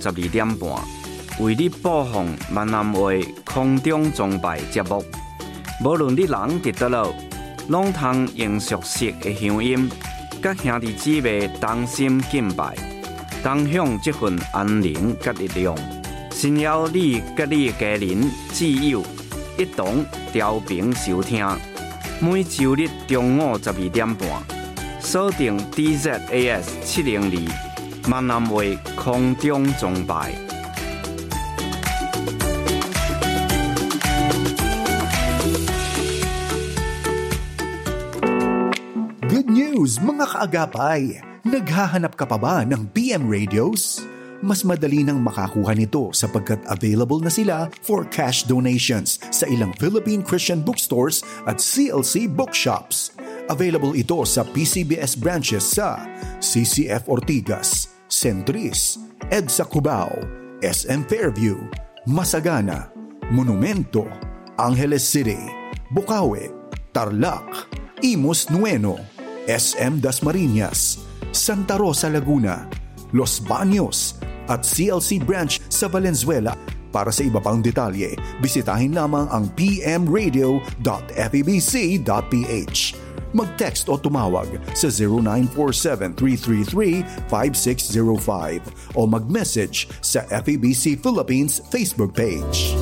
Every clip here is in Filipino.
12:30，为你播放闽南话空中崇拜节目。无论你人伫倒落，拢通用熟悉的乡音，甲兄弟姊妹同心敬拜，同享这份安宁甲力量。神邀你甲你的家人挚友一同调频收听。每周日中午12:30，锁定 DZAS 702闽南话空中崇拜。 Good news mga kaagapay! Naghahanap ka pa ba ng PM Radios? Mas madali nang makakuha nito sapagkat available na sila for cash donations sa ilang Philippine Christian bookstores at CLC bookshops. Available ito sa PCBS branches sa CCF Ortigas, Centris, EDSA Cubao, SM Fairview, Masagana, Monumento, Angeles City, Bukawi, Tarlac, Imus Nueno, SM Dasmariñas, Santa Rosa Laguna, Los Baños, at CLC branch sa Valenzuela. Para sa iba pang detalye, bisitahin lamang ang pmradio.febc.ph. Mag-text o tumawag sa 0947-333-5605 o mag-message sa FEBC Philippines Facebook page.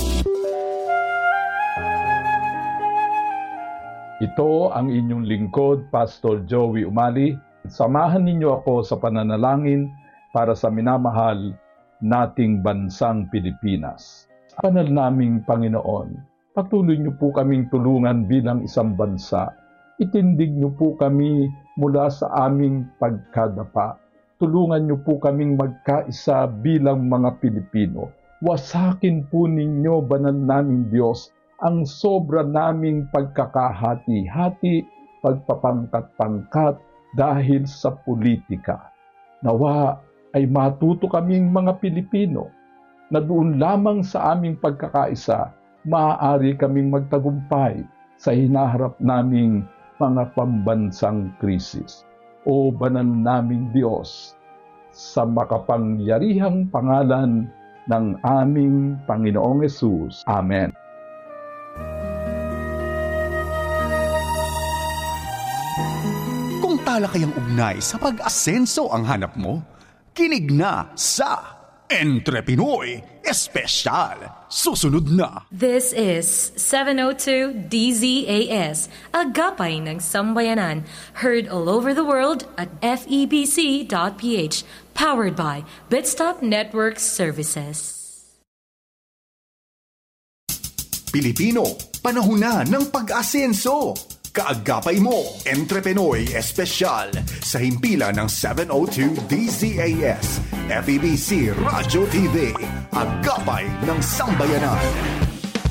Ito ang inyong lingkod, Pastor Joey Umali. Samahan ninyo ako sa pananalangin para sa minamahal nating bansang Pilipinas. Banal naming Panginoon, patuloy niyo po kaming tulungan bilang isang bansa. Itindig niyo po kami mula sa aming pagkadapa. Tulungan niyo po kaming magkaisa bilang mga Pilipino. Wasakin po ninyo, banal naming Diyos, ang sobra naming pagkakahati-hati, pagpapangkat-pangkat dahil sa politika. Nawa ay matuto kaming mga Pilipino na doon lamang sa aming pagkakaisa, maaari kaming magtagumpay sa hinaharap naming mga pambansang krisis. O banal naming Diyos, sa makapangyarihang pangalan ng aming Panginoong Hesus. Amen. Kung talakayang ugnay sa pag-asenso ang hanap mo, kinig na sa Entre Pinoy Espesyal. Susunod na. This is 702 DZAS, Agapay ng Sambayanan, heard all over the world at febc.ph, powered by Bitstop Network Services. Pilipino, panahon na ng pag-asenso. Kaagapay mo, Entre Pinoy Espesyal sa himpilan ng 702 DZAS, FEBC Radio TV, Agapay ng Sambayanan.